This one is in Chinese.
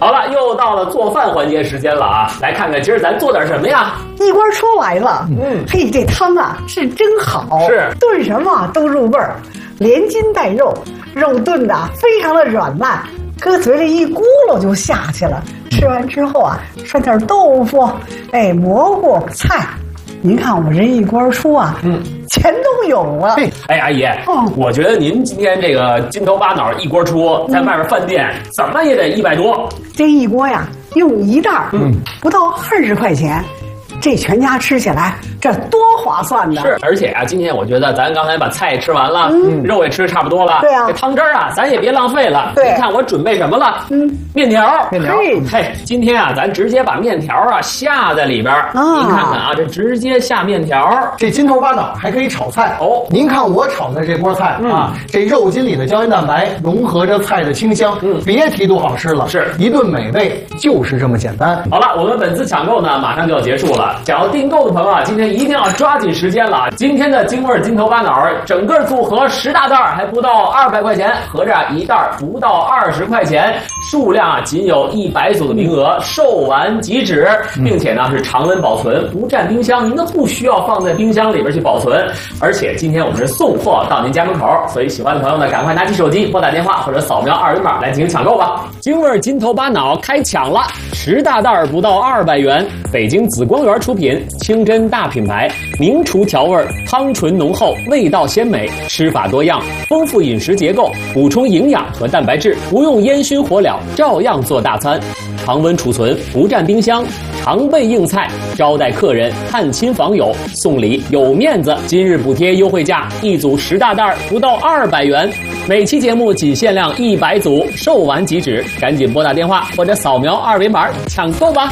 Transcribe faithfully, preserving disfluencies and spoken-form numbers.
好了，又到了做饭环节时间了啊！来看看今儿咱做点什么呀？ 一锅出来了， 嗯， 嘿，这汤啊是真好， 是炖什么都入味儿，连筋带肉，肉炖的非常的软烂，搁嘴里一咕噜就下去了。吃完之后啊，涮点豆腐，哎，蘑菇菜。您看我这一锅出啊，嗯，全都有了。 哎，阿姨， 哦， 我觉得您今天这个金头巴脑一锅出，在外面饭店、嗯、怎么也得一百多。 这一锅呀，用一袋儿，嗯，不到二十块钱。这全家吃起来这多划算呢！ 是，而且啊，今天我觉得咱刚才把菜吃完了，嗯，肉也吃差不多了， 对啊， 这汤汁儿啊，咱也别浪费了。 对， 你看我准备什么了？嗯，面条， 面条。 嘿，今天啊，咱直接把面条啊下在里边儿。啊，您看看啊，这直接下面条。 这金头巴脑还可以炒菜哦。您看我炒的这锅菜、嗯、啊，这肉筋里的胶原蛋白融合着菜的清香，嗯，别提多好吃了。是一顿美味，就是这么简单。 好了，我们本次抢购呢，马上就要结束了。想要订购的朋友啊，今天一定要抓紧时间了。今天的京味金头巴脑整个组合十大袋还不到二百块钱，合着一袋不到二十块钱，数量啊仅有一百组的名额，售完即止，并且呢是常温保存，不占冰箱，您都不需要放在冰箱里边去保存。而且今天我们是送货到您家门口，所以喜欢的朋友呢，赶快拿起手机拨打电话或者扫描二维码来进行抢购吧。京味金头巴脑开抢了，十大袋不到二百元，北京紫光园出品，清真大品牌，名厨调味，汤醇浓厚，味道鲜美，吃法多样，丰富饮食结构，补充营养和蛋白质，不用烟熏火燎，照样做大餐，常温储存，不占冰箱，常备硬菜，招待客人、探亲访友，送礼有面子。今日补贴优惠价，一组十大袋不到二百元，每期节目仅限量一百组，售完即止，赶紧拨打电话或者扫描二维码抢购吧。